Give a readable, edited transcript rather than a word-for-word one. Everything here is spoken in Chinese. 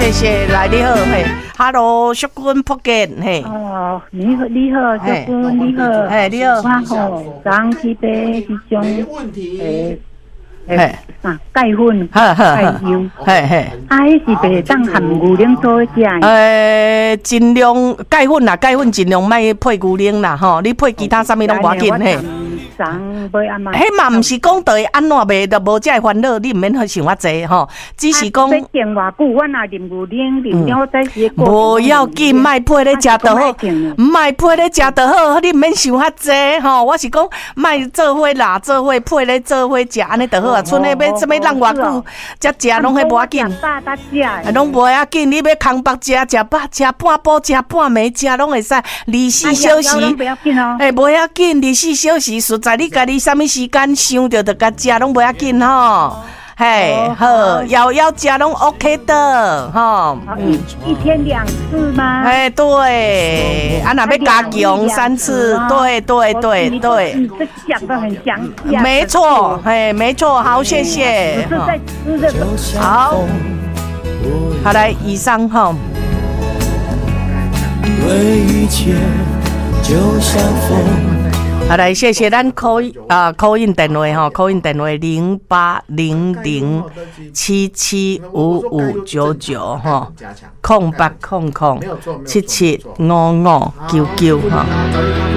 谢谢，来你好，嘿 ，Hello， 淑君福建，嘿。 哦，你好，淑君，你好， 嘿，你好。 我吼刚去买迄种，钙粉，钙油，迄是袂当含牛奶做食。 尽量钙粉啦，钙粉尽量莫配牛奶啦，吼，你配其他啥物拢无要紧嘿。迄嘛毋是讲对安怎袂着无遮烦恼，你毋免去想遐济吼，只是讲。 要定偌久，我若啉牛奶，啉了再是过。 无要紧，莫配咧食就好，莫配咧食就好，你毋免想遐济吼。我是讲莫做伙啦，做伙配咧做伙食，安尼就好啊。剩诶要什么人偌久才食，拢迄无要紧。拢无要紧，你要空腹食饱，食半饱，食半暝，食拢会使。24小时，无要紧，24小时实在你家己啥物时间想着就甲食，拢无要紧吼。嘿，好，要食拢 OK 的吼。 一天2次吗？ 哎，对，啊，那要加强3次，对。 你这讲得很详细。 没错，嘿，没错，好，谢谢。 我是在吃的。 好，好来，以上哈。对一切就像风。好来，谢谢咱call in 电话哈，call in 电话0800775599哈，0800775599哈。